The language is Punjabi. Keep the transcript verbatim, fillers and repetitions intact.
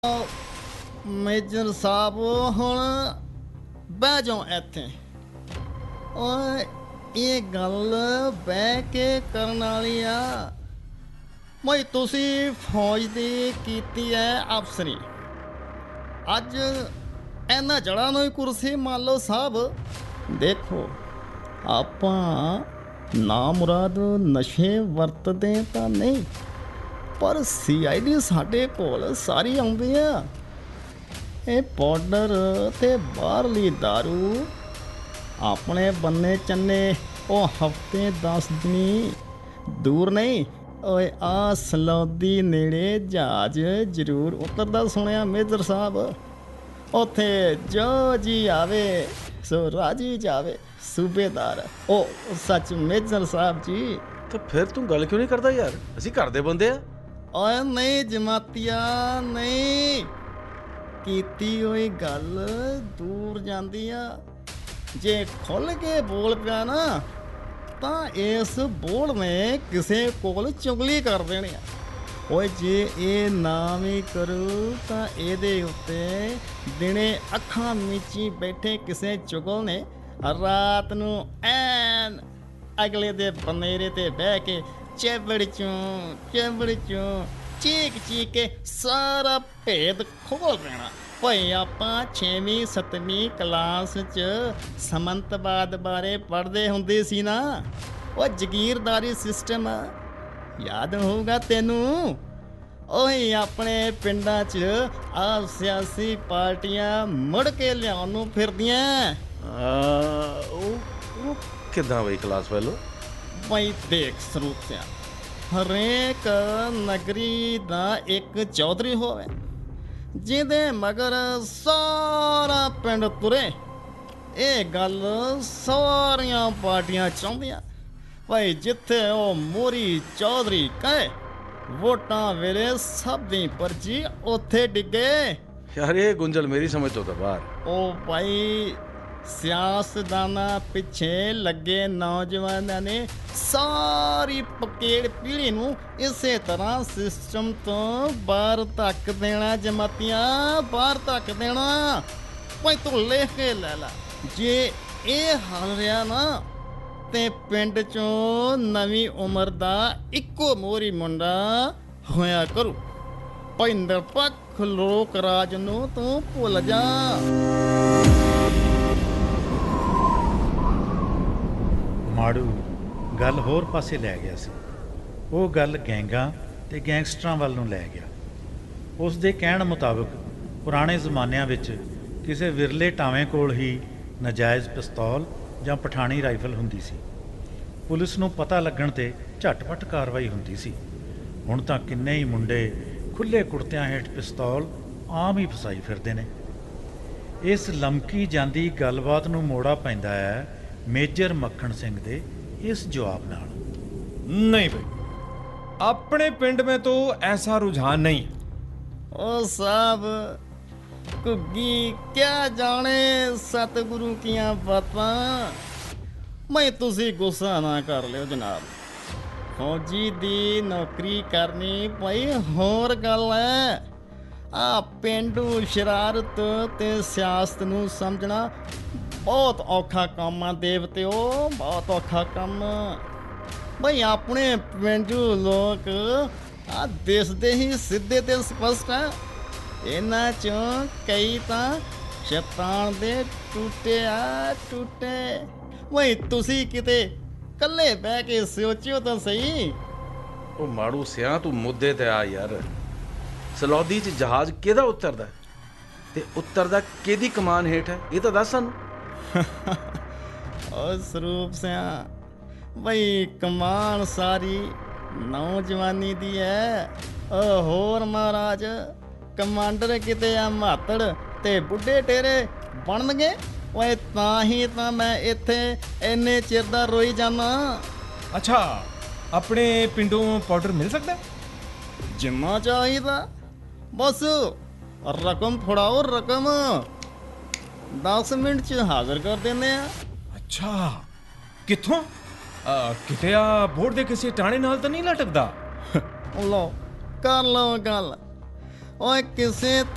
ਮੇਜਰ ਸਾਹਿਬ ਹੁਣ ਬਹਿ ਜਾਓ ਇੱਥੇ। ਓਏ ਇਹ ਗੱਲ ਬਹਿ ਕੇ ਕਰਨ ਵਾਲੀ ਆ। ਮੈਂ ਤੁਸੀਂ ਫੌਜ ਦੀ ਕੀਤੀ ਹੈ ਅਫਸਰੀ, ਅੱਜ ਇਹਨਾਂ ਜੜ੍ਹਾਂ ਨੂੰ ਹੀ ਕੁਰਸੀ ਮੰਨ ਲਓ ਸਾਹਿਬ। ਦੇਖੋ ਆਪਾਂ ਨਾ ਮੁਰਾਦ ਨਸ਼ੇ ਵਰਤਦੇ ਤਾਂ ਨਹੀਂ, ਪਰ ਸੀ ਆਈ ਡੀ ਸਾਡੇ ਕੋਲ ਸਾਰੀ ਆਉਂਦੀ ਆ। ਇਹ ਪਾਊਡਰ ਤੇ ਬਾਹਰਲੀ ਦਾਰੂ ਆਪਣੇ ਬੰਨੇ ਚੰਨੇ ਉਹ ਹਫਤੇ ਦਸ ਦਿਨੀ ਦੂਰ ਨਹੀਂ। ਓਏ ਆ ਸਲੌਦੀ ਨੇੜੇ ਜਹਾਜ਼ ਜ਼ਰੂਰ ਉਤਰਦਾ ਸੁਣਿਆ ਮੇਜਰ ਸਾਹਿਬ। ਉੱਥੇ ਜੋ ਜੀ ਆਵੇ ਸੋ ਰਾਜੀ ਜਾਵੇ ਸੂਬੇਦਾਰ। ਉਹ ਸੱਚ ਮੇਜਰ ਸਾਹਿਬ ਜੀ। ਤਾਂ ਫਿਰ ਤੂੰ ਗੱਲ ਕਿਉਂ ਨਹੀਂ ਕਰਦਾ ਯਾਰ? ਅਸੀਂ ਘਰ ਦੇ ਬੰਦੇ ਆ। ਓਏ ਨਹੀਂ ਜਮਾਤੀਆ ਨਹੀਂ, ਕੀਤੀ ਹੋਈ ਗੱਲ ਦੂਰ ਜਾਂਦੀ ਆ। ਜੇ ਖੁੱਲ੍ਹ ਕੇ ਬੋਲ ਪਿਆ ਨਾ ਤਾਂ ਇਸ ਬੋਲ ਨੇ ਕਿਸੇ ਕੋਲ ਚੁਗਲੀ ਕਰ ਦੇਣੀ ਆ। ਓਏ ਜੇ ਇਹ ਨਾ ਵੀ ਕਰੂ ਤਾਂ ਇਹਦੇ ਉੱਤੇ ਦਿਨੇ ਅੱਖਾਂ ਮੀਚੀ ਬੈਠੇ ਕਿਸੇ ਚੁਗਲ ਨੇ ਰਾਤ ਨੂੰ ਐਨ ਅਗਲੇ ਦੇ ਬਨੇਰੇ ਤੇ ਬਹਿ ਕੇ ਚੇਵੜ ਚੋਂ ਚੇਵੜ ਚੋਂ ਚੀਕ ਚੀਕ ਕੇ ਸਾਰਾ ਭੇਦ ਖੋਲ ਦੇਣਾ। ਭਾਈ ਆਪਾਂ ਛੇਵੀਂ ਸੱਤਵੀਂ ਕਲਾਸ 'ਚ ਸਮੰਤਵਾਦ ਬਾਰੇ ਪੜ੍ਹਦੇ ਹੁੰਦੇ ਸੀ ਨਾ। ਉਹ ਜਗੀਰਦਾਰੀ ਸਿਸਟਮ ਯਾਦ ਹੋਊਗਾ ਤੈਨੂੰ। ਉਹੀ ਆਪਣੇ ਪਿੰਡਾਂ 'ਚ ਆ ਸਿਆਸੀ ਪਾਰਟੀਆਂ ਮੁੜ ਕੇ ਲਿਆਉਣ ਨੂੰ ਫਿਰਦੀਆਂ। ਉਹ ਕਿੱਦਾਂ ਬਈ ਕਲਾਸ ਫੈਲੋ? ਭਾਈ ਦੇਖ ਸਰੂਪ ਸਿਆ, ਹਰੇਕ ਨਗਰੀ ਦਾ ਇੱਕ ਚੌਧਰੀ ਹੋਵੇ ਜਿਹਦੇ ਮਗਰ ਸਾਰਾ ਪਿੰਡ ਤੁਰੇ। ਇਹ ਗੱਲ ਸਾਰੀਆਂ ਪਾਰਟੀਆਂ ਚਾਹੁੰਦੀਆਂ। ਭਾਈ ਜਿੱਥੇ ਉਹ ਮੋਰੀ ਚੌਧਰੀ ਕਹੇ ਵੋਟਾਂ ਵੇਲੇ ਸਭ ਦੀ ਪਰਚੀ ਉੱਥੇ ਡਿੱਗੇ। ਯਾਰ ਇਹ ਗੁੰਝਲ ਮੇਰੀ ਸਮਝ ਤੋਂ ਤਾਂ ਬਾਹਰ। ਉਹ ਭਾਈ ਸਿਆਸਤਦਾਨਾਂ ਪਿੱਛੇ ਲੱਗੇ ਨੌਜਵਾਨਾਂ ਨੇ ਸਾਰੀ ਪਕੇੜ ਪੀੜ੍ਹੀ ਨੂੰ ਇਸੇ ਤਰ੍ਹਾਂ ਸਿਸਟਮ ਤੋਂ ਬਾਹਰ ਧੱਕ ਦੇਣਾ। ਜਮਾਤੀਆਂ ਬਾਹਰ ਧੱਕ ਦੇਣਾ। ਭਾਈ ਤੂੰ ਲਿਖ ਕੇ ਲੈ ਲਾ, ਜੇ ਇਹ ਹਾਲ ਰਿਹਾ ਨਾ ਤੇ ਪਿੰਡ ਚੋਂ ਨਵੀਂ ਉਮਰ ਦਾ ਇੱਕੋ ਮੋਹਰੀ ਮੁੰਡਾ ਹੋਇਆ ਕਰੂ। ਭਾਈ ਨਿਰਪੱਖ ਲੋਕ ਰਾਜ ਨੂੰ ਤੂੰ ਭੁੱਲ ਜਾ। ਮਾੜੂ ਗੱਲ ਹੋਰ ਪਾਸੇ ਲੈ ਗਿਆ ਸੀ। ਉਹ ਗੱਲ ਗੈਂਗਾਂ ਤੇ ਗੈਂਗਸਟਰਾਂ ਵੱਲ ਨੂੰ ਲੈ ਗਿਆ। ਉਸ ਦੇ ਕਹਿਣ ਮੁਤਾਬਕ ਪੁਰਾਣੇ ਜ਼ਮਾਨਿਆਂ ਵਿੱਚ ਕਿਸੇ ਵਿਰਲੇ ਟਾਵੇਂ ਕੋਲ ਹੀ ਨਜਾਇਜ਼ ਪਿਸਤੌਲ ਜਾਂ ਪਠਾਣੀ ਰਾਈਫਲ ਹੁੰਦੀ ਸੀ। ਪੁਲਿਸ ਨੂੰ ਪਤਾ ਲੱਗਣ 'ਤੇ ਝਟਪਟ ਕਾਰਵਾਈ ਹੁੰਦੀ ਸੀ। ਹੁਣ ਤਾਂ ਕਿੰਨੇ ਹੀ ਮੁੰਡੇ ਖੁੱਲ੍ਹੇ ਕੁੜਤਿਆਂ ਹੇਠ ਪਿਸਤੌਲ ਆਮ ਹੀ ਫਸਾਈ ਫਿਰਦੇ ਨੇ। ਇਸ ਲਮਕੀ ਜਾਂਦੀ ਗੱਲਬਾਤ ਨੂੰ ਮੋੜਾ ਪੈਂਦਾ ਹੈ ਮੇਜਰ ਮੱਖਣ ਸਿੰਘ ਦੇ इस जवाब नाल। नहीं भाई, अपने पिंड में तो ऐसा रुझान नहीं। ओ साहब कुग्गी क्या जाने सतगुरु कियां बातां। मैं तुसी गुस्सा ना कर लियो जनाब, फौजी दी नौकरी करनी भाई होर गल है। आ पेंडू शरारत ते सियासत नूं समझना बहुत औखा काम आ देवते। ओ बहुत औखा काम भाई। अपने पेंडू लोग आ दिसदे ही सीधे ते स्पष्ट है। इन्हां चों कई तां शैतान दे टूटे आ टूटे। भाई तुसी किते कल्ले बह के सोचियो तां सही। ਉਹ ਮਾੜੂ ਸਿਆਂ ਤੂੰ ਮੁੱਦੇ ਤੇ ਆ ਯਾਰ। ਸਲੌਦੀ 'ਚ ਜਹਾਜ਼ ਕਿਹਦਾ ਉਤਰਦਾ ਤੇ ਉਤਰਦਾ ਕਿਹਦੀ ਕਮਾਨ ਹੇਠ ਹੈ? ਇਹ ਤਾਂ ਦੱਸ ਸਾਨੂੰ। ਉਹ ਸਰੂਪ ਸਿਆ ਬਈ ਕਮਾਨ ਸਾਰੀ ਨੌਜਵਾਨੀ ਦੀ ਹੈ। ਉਹ ਹੋਰ ਮਹਾਰਾਜ ਕਮਾਂਡਰ ਕਿਤੇ ਆ ਮਾਤੜ ਤੇ ਬੁੱਢੇ ਟੇਰੇ ਬਣਨਗੇ। ਓਏ ਤਾਂ ਹੀ ਤਾਂ ਮੈਂ ਇੱਥੇ ਇੰਨੇ ਚਿਰ ਦਾ ਰੋਈ ਜਾਣਾ। अच्छा, अपने पिंडों पाउडर मिल सकता है? ਜਿੰਨਾ ਚਾਹੀਦਾ ਬਸ ਰਕਮ ਫੜਾਓ ਰਕਮ, ਦਸ ਮਿੰਟ 'ਚ ਹਾਜ਼ਰ ਕਰ ਦਿੰਦੇ ਆ। अच्छा, कित्थों? किते आ बोर्ड दे किसी टाणे नाल तो नहीं लटकदा? ਲਓ ਕਰ ਲਓ ਗੱਲ। ਓਏ ਕਿਸੇ